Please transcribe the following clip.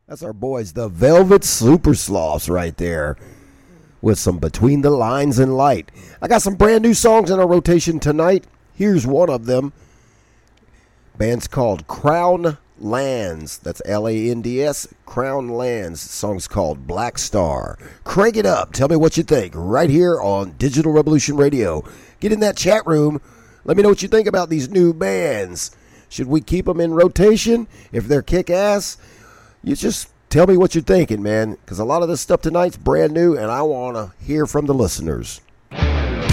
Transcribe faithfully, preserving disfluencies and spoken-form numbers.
That's our boys, the Velvet Super Sloths, right there, with some Between the Lines and Light. I got some brand new songs in our rotation tonight. Here's one of them. Band's called Crown Lands. That's L A N D S, Crown Lands. The song's called Black Star. Crank it up. Tell me what you think right here on Digital Revolution Radio. Get in that chat room. Let me know what you think about these new bands. Should we keep them in rotation if they're kick-ass? You just tell me what you're thinking, man, because a lot of this stuff tonight's brand new, and I want to hear from the listeners.